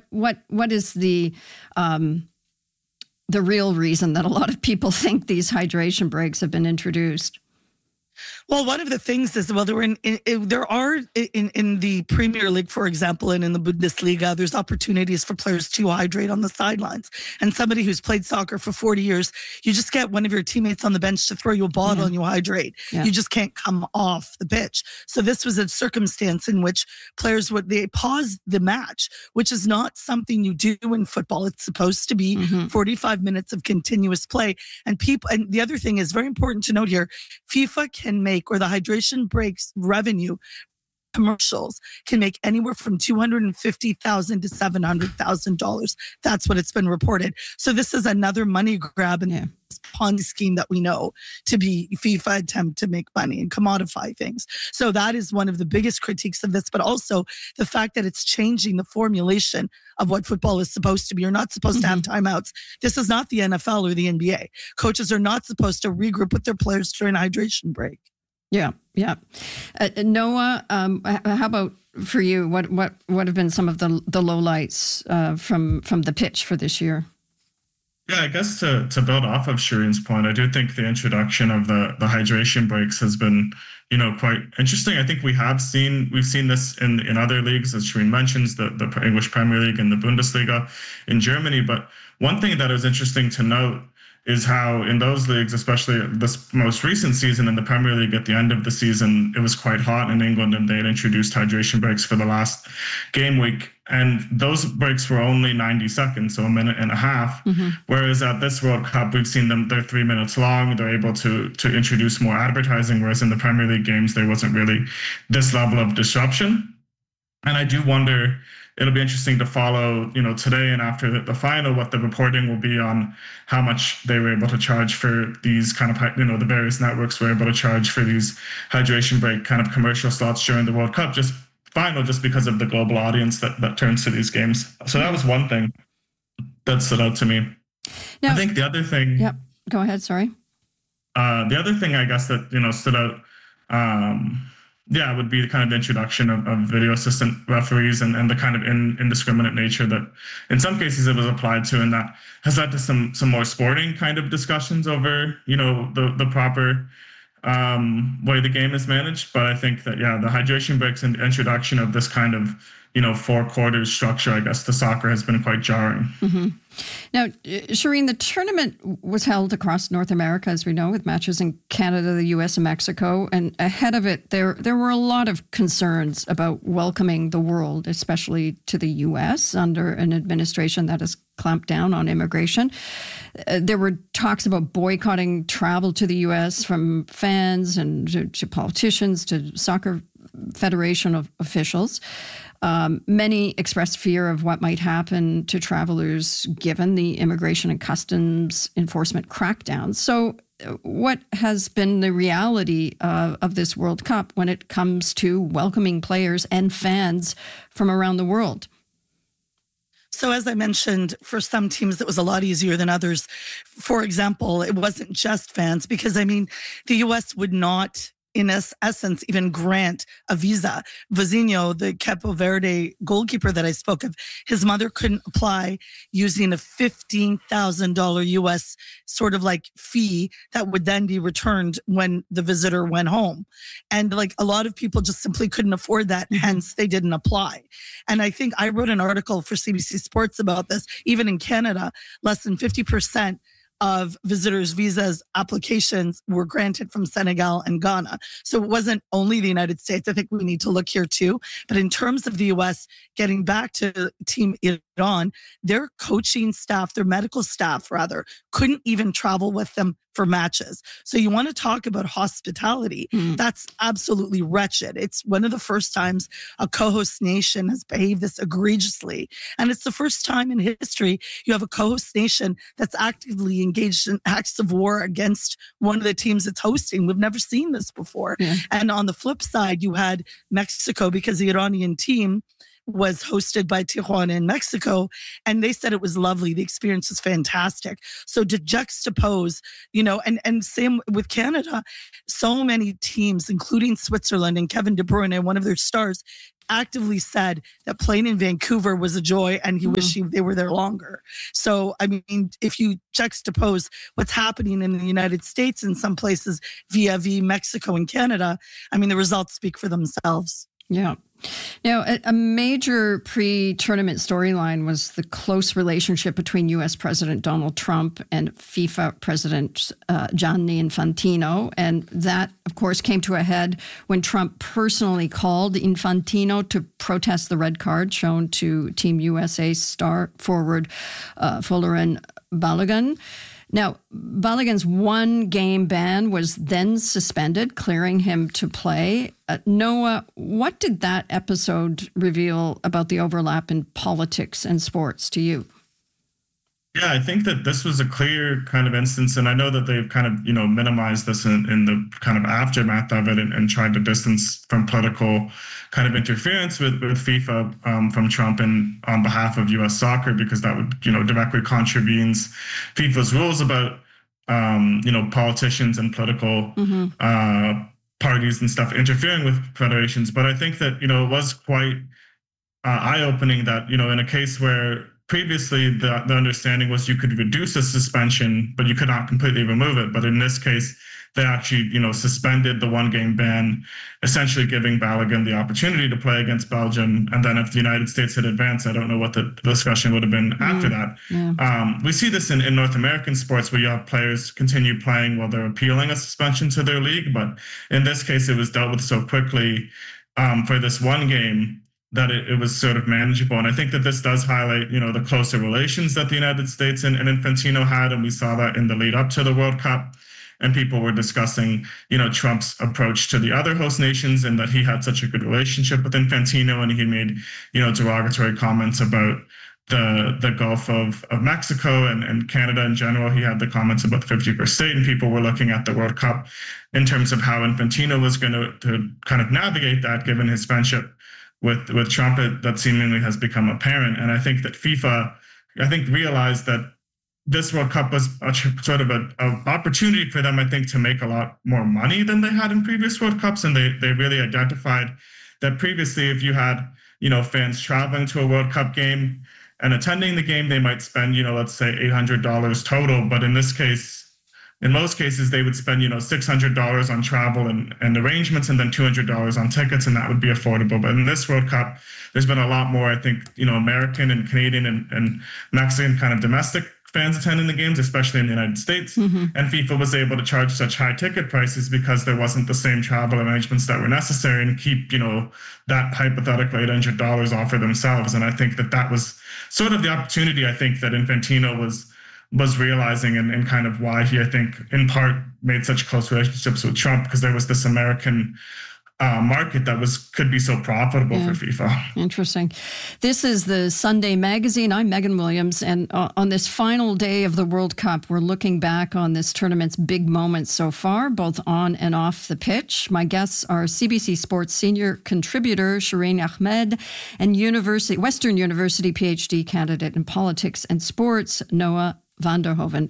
what is the real reason that a lot of people think these hydration breaks have been introduced? Well, one of the things is, there are in the Premier League, for example, and in the Bundesliga, there's opportunities for players to hydrate on the sidelines. And somebody who's played soccer for 40 years, you just get one of your teammates on the bench to throw you a bottle and you hydrate. Yeah. You just can't come off the pitch. So this was a circumstance in which players they pause the match, which is not something you do in football. It's supposed to be 45 minutes of continuous play. And the other thing is very important to note here, FIFA can make, or the hydration breaks revenue commercials can make anywhere from $250,000 to $700,000. That's what it's been reported. So this is another money grab and Ponzi scheme that we know to be FIFA attempt to make money and commodify things. So that is one of the biggest critiques of this, but also the fact that it's changing the formulation of what football is supposed to be. You're not supposed to have timeouts. This is not the NFL or the NBA. Coaches are not supposed to regroup with their players during a hydration break. Yeah. Noah, how about for you? What have been some of the lowlights from the pitch for this year? Yeah, I guess to build off of Shireen's point, I do think the introduction of the hydration breaks has been, quite interesting. I think we've seen this in other leagues, as Shireen mentions, the English Premier League and the Bundesliga in Germany. But one thing that is interesting to note is how in those leagues, especially this most recent season in the Premier League, at the end of the season, it was quite hot in England and they had introduced hydration breaks for the last game week. And those breaks were only 90 seconds, so a minute and a half. Whereas at this World Cup, we've seen they're 3 minutes long. They're able to introduce more advertising, whereas in the Premier League games, there wasn't really this level of disruption. And I do wonder, it'll be interesting to follow, today and after the final, what the reporting will be on how much they were able to charge for these kind of, the various networks were able to charge for these hydration break kind of commercial slots during the World Cup, just because of the global audience that turns to these games. So that was one thing that stood out to me. Now, I think the other thing... Yep, go ahead, sorry. The other thing, I guess, that, stood out... would be the kind of introduction of video assistant referees and the kind of indiscriminate nature that in some cases it was applied to, and that has led to some more sporting kind of discussions over, the proper way the game is managed. But I think that, the hydration breaks and introduction of this kind of, 4 quarters structure, I guess, to soccer has been quite jarring. Now, Shireen, the tournament was held across North America, as we know, with matches in Canada, the U.S., and Mexico. And ahead of it, there were a lot of concerns about welcoming the world, especially to the U.S., under an administration that has clamped down on immigration. There were talks about boycotting travel to the U.S. from fans and to politicians, to soccer federation officials. Many expressed fear of what might happen to travelers given the immigration and customs enforcement crackdown. So what has been the reality of this World Cup when it comes to welcoming players and fans from around the world? So as I mentioned, for some teams, it was a lot easier than others. For example, it wasn't just fans, because, the U.S. would not, in essence, even grant a visa. Vazino, the Capo Verde goalkeeper that I spoke of, his mother couldn't apply using a $15,000 US sort of like fee that would then be returned when the visitor went home. And a lot of people just simply couldn't afford that, hence they didn't apply. And I think I wrote an article for CBC Sports about this. Even in Canada, less than 50% of visitors' visas applications were granted from Senegal and Ghana. So it wasn't only the United States. I think we need to look here too. But in terms of the U.S., getting back to Team Iran, their coaching staff, their medical staff rather, couldn't even travel with them for matches. So you want to talk about hospitality. That's absolutely wretched. It's one of the first times a co-host nation has behaved this egregiously. And it's the first time in history you have a co-host nation that's actively engaged in acts of war against one of the teams it's hosting. We've never seen this before. And on the flip side, you had Mexico, because the Iranian team was hosted by Tijuana in Mexico, and they said it was lovely. The experience was fantastic. So to juxtapose, and same with Canada, so many teams, including Switzerland and Kevin De Bruyne, one of their stars, actively said that playing in Vancouver was a joy and he wished they were there longer. So, I mean, if you juxtapose what's happening in the United States in some places via Mexico and Canada, I mean, the results speak for themselves. Yeah. Now, a major pre-tournament storyline was the close relationship between U.S. President Donald Trump and FIFA President Gianni Infantino. And that, of course, came to a head when Trump personally called Infantino to protest the red card shown to Team USA star forward Folarin Balogun. Now, Balogun's one-game ban was then suspended, clearing him to play. Noah, what did that episode reveal about the overlap in politics and sports to you? Yeah, I think that this was a clear kind of instance, and I know that they've kind of, minimized this in the kind of aftermath of it and tried to distance from political kind of interference with FIFA from Trump and on behalf of U.S. soccer, because that would, directly contravenes FIFA's rules about, politicians and political parties and stuff interfering with federations. But I think that, it was quite eye-opening that, in a case where previously, the understanding was you could reduce a suspension, but you could not completely remove it. But in this case, they actually, suspended the one-game ban, essentially giving Balogun the opportunity to play against Belgium. And then if the United States had advanced, I don't know what the discussion would have been after that. Yeah. We see this in North American sports where you have players continue playing while they're appealing a suspension to their league. But in this case, it was dealt with so quickly for this one game that it was sort of manageable. And I think that this does highlight, the closer relations that the United States and Infantino had. And we saw that in the lead up to the World Cup. And people were discussing, Trump's approach to the other host nations and that he had such a good relationship with Infantino. And he made, derogatory comments about the Gulf of Mexico and Canada in general. He had the comments about the 51st state, and people were looking at the World Cup in terms of how Infantino was going to kind of navigate that, given his friendship with Trump. That seemingly has become apparent. And I think that FIFA, realized that this World Cup was sort of an opportunity for them, I think, to make a lot more money than they had in previous World Cups. And they really identified that previously, if you had, fans traveling to a World Cup game and attending the game, they might spend, let's say $800 total. But in this case, in most cases, they would spend, $600 on travel and arrangements, and then $200 on tickets, and that would be affordable. But in this World Cup, there's been a lot more, I think, American and Canadian and Mexican kind of domestic fans attending the games, especially in the United States. And FIFA was able to charge such high ticket prices because there wasn't the same travel arrangements that were necessary and keep, that hypothetical $800 off for themselves. And I think that was sort of the opportunity, I think, that Infantino was realizing and kind of why he, I think, in part made such close relationships with Trump, because there was this American market that could be so profitable for FIFA. Interesting. This is the Sunday Magazine. I'm Megan Williams, and on this final day of the World Cup, we're looking back on this tournament's big moments so far, both on and off the pitch. My guests are CBC Sports senior contributor Shireen Ahmed and Western University PhD candidate in politics and sports Noah van der Hoeven.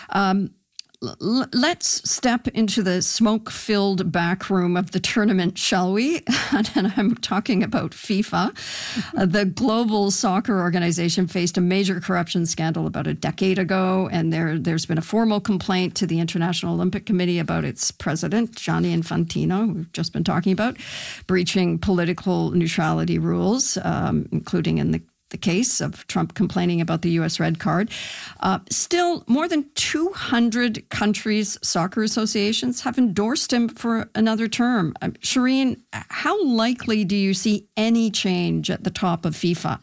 Let's step into the smoke-filled back room of the tournament, shall we? And I'm talking about FIFA. The global soccer organization faced a major corruption scandal about a decade ago, and there's been a formal complaint to the International Olympic Committee about its president, Gianni Infantino, who we've just been talking about, breaching political neutrality rules, including in the case of Trump complaining about the U.S. red card. Still, more than 200 countries' soccer associations have endorsed him for another term. Shireen, how likely do you see any change at the top of FIFA?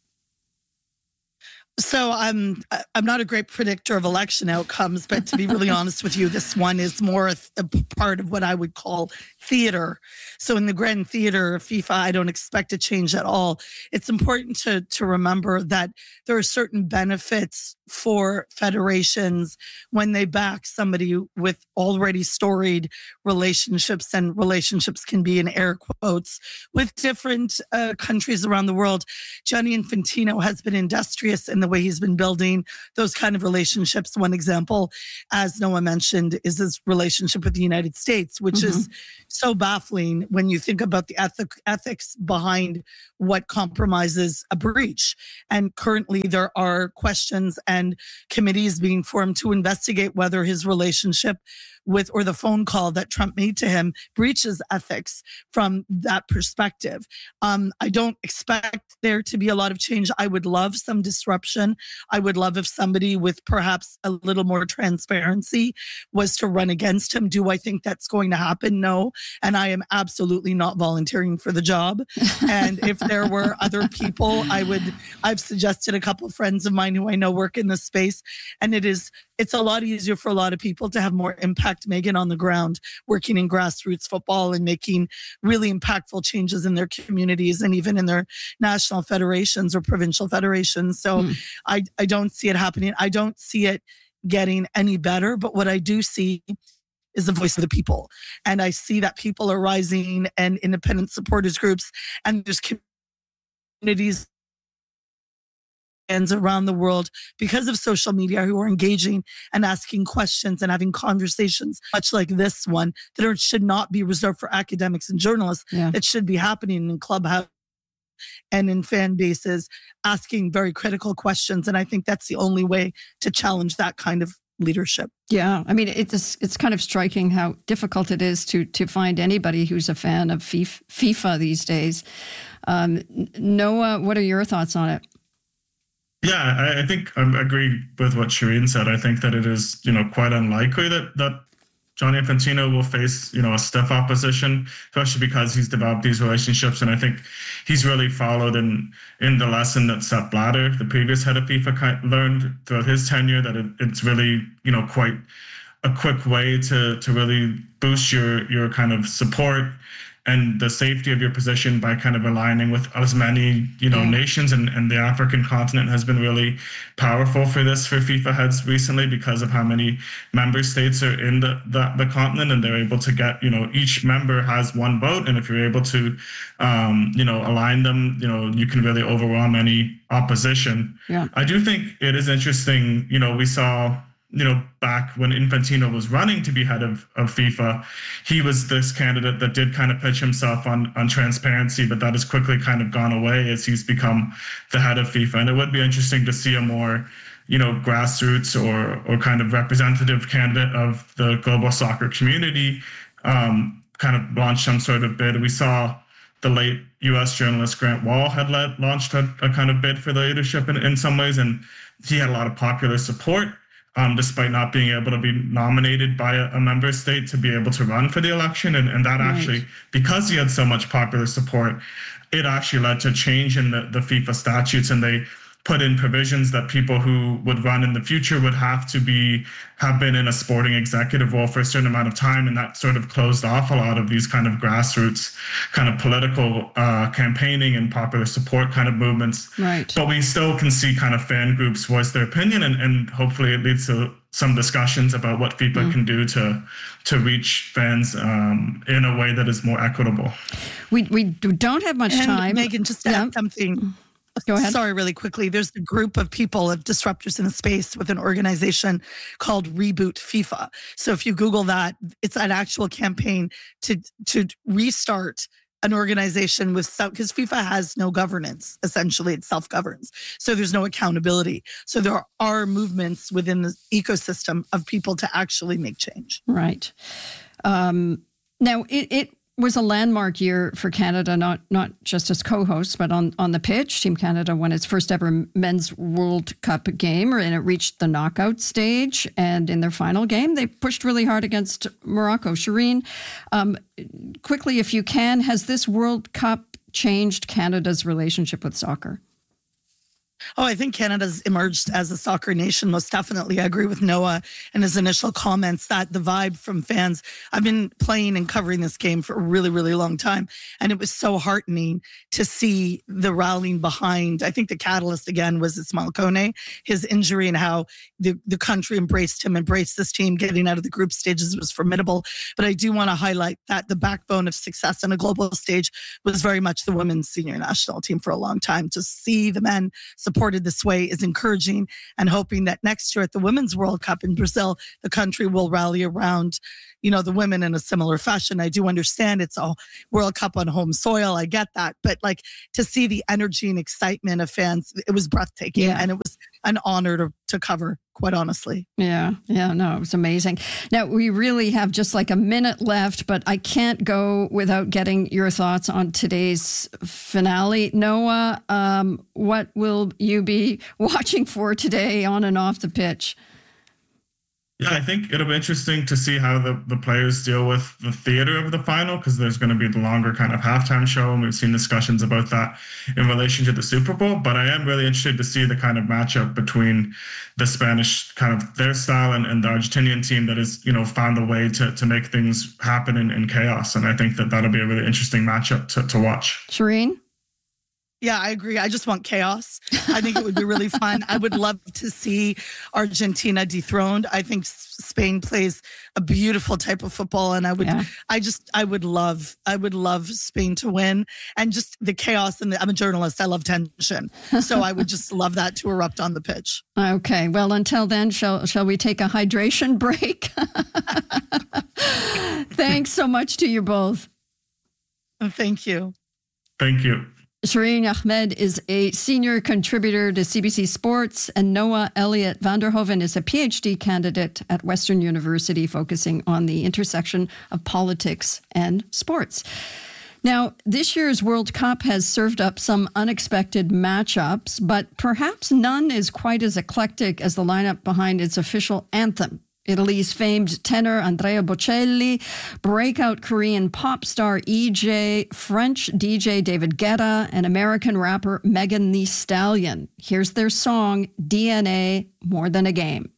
So I'm not a great predictor of election outcomes, but to be really honest with you, this one is more a part of what I would call theater. So in the grand theater of FIFA, I don't expect a change at all. It's important to remember that there are certain benefits for federations when they back somebody with already storied relationships, and relationships can be in air quotes, with different countries around the world. Gianni Infantino has been industrious in the way he's been building those kind of relationships. One example, as Noah mentioned, is his relationship with the United States, which is so baffling when you think about the ethics behind what compromises a breach. And currently there are questions and committees being formed to investigate whether his relationship with, or the phone call that Trump made to him, breaches ethics from that perspective. I don't expect there to be a lot of change. I would love some disruption. I would love if somebody with perhaps a little more transparency was to run against him. Do I think that's going to happen? No. And I am absolutely not volunteering for the job. And if there were other people, I've suggested a couple of friends of mine who I know work in this space, and it's a lot easier for a lot of people to have more impact, Megan, on the ground, working in grassroots football and making really impactful changes in their communities and even in their national federations or provincial federations. So I don't see it happening. I don't see it getting any better. But what I do see is the voice of the people. And I see that people are rising, and independent supporters groups, and there's communities around the world because of social media who are engaging and asking questions and having conversations much like this one that should not be reserved for academics and journalists. It should be happening in Clubhouse and in fan bases, asking very critical questions. And I think that's the only way to challenge that kind of leadership. Yeah, I mean, it's kind of striking how difficult it is to find anybody who's a fan of FIFA these days. Noah, what are your thoughts on it? Yeah, I think I agree with what Shireen said. I think that it is, quite unlikely that Gianni Infantino will face, a stiff opposition, especially because he's developed these relationships. And I think he's really followed in the lesson that Sepp Blatter, the previous head of FIFA, learned throughout his tenure, that it's really, quite a quick way to really boost your kind of support and the safety of your position by kind of aligning with as many, nations, and the African continent has been really powerful for this for FIFA heads recently because of how many member states are in the continent, and they're able to get, each member has one vote. And if you're able to, align them, you can really overwhelm any opposition. Yeah. I do think it is interesting, we saw, back when Infantino was running to be head of FIFA, he was this candidate that did kind of pitch himself on transparency, but that has quickly kind of gone away as he's become the head of FIFA. And it would be interesting to see a more, grassroots or kind of representative candidate of the global soccer community kind of launch some sort of bid. We saw the late U.S. journalist Grant Wall had launched a kind of bid for the leadership in some ways, and he had a lot of popular support. Despite not being able to be nominated by a member state to be able to run for the election. And that actually, because he had so much popular support, it actually led to change in the FIFA statutes, and they put in provisions that people who would run in the future would have been in a sporting executive role for a certain amount of time. And that sort of closed off a lot of these kind of grassroots kind of political campaigning and popular support kind of movements. Right. But we still can see kind of fan groups voice their opinion, and hopefully it leads to some discussions about what FIFA can do to reach fans in a way that is more equitable. We don't have much time. Megan, just to add something. Go ahead. Sorry, really quickly. There's a group of people, of disruptors in the space with an organization called Reboot FIFA. So if you Google that, it's an actual campaign to restart an organization because FIFA has no governance. Essentially, it self-governs. So there's no accountability. So there are movements within the ecosystem of people to actually make change. Right. Now, it was a landmark year for Canada, not just as co-hosts, but on the pitch. Team Canada won its first ever Men's World Cup game, and it reached the knockout stage. And in their final game, they pushed really hard against Morocco. Shireen, quickly, if you can, has this World Cup changed Canada's relationship with soccer? Oh, I think Canada's emerged as a soccer nation. Most definitely. I agree with Noah and his initial comments that the vibe from fans, I've been playing and covering this game for a really, really long time. And it was so heartening to see the rallying behind. I think the catalyst again was Ismail Kone, his injury, and how the country embraced him, embraced this team. Getting out of the group stages was formidable. But I do want to highlight that the backbone of success on a global stage was very much the women's senior national team for a long time. To see the men supported this way is encouraging, and hoping that next year at the Women's World Cup in Brazil, the country will rally around, the women in a similar fashion. I do understand it's a World Cup on home soil. I get that. But to see the energy and excitement of fans, it was breathtaking. Yeah. And it was an honor to cover, quite honestly. Yeah. No, it was amazing. Now, we really have just a minute left, but I can't go without getting your thoughts on today's finale. Noah, what will you be watching for today on and off the pitch? Yeah, I think it'll be interesting to see how the players deal with the theater of the final, because there's going to be the longer kind of halftime show, and we've seen discussions about that in relation to the Super Bowl. But I am really interested to see the kind of matchup between the Spanish kind of their style and the Argentinian team that has, found a way to make things happen in chaos. And I think that'll be a really interesting matchup to watch. Shireen? Yeah, I agree. I just want chaos. I think it would be really fun. I would love to see Argentina dethroned. I think Spain plays a beautiful type of football, and I would love Spain to win, and just the chaos. And I'm a journalist. I love tension, so I would just love that to erupt on the pitch. Okay. Well, until then, shall we take a hydration break? Thanks so much to you both. Thank you. Thank you. Shireen Ahmed is a senior contributor to CBC Sports, and Noah Elliott Vanderhoven is a PhD candidate at Western University focusing on the intersection of politics and sports. Now, this year's World Cup has served up some unexpected matchups, but perhaps none is quite as eclectic as the lineup behind its official anthem. Italy's famed tenor Andrea Bocelli, breakout Korean pop star EJ, French DJ David Guetta, and American rapper Megan Thee Stallion. Here's their song, DNA, More Than a Game.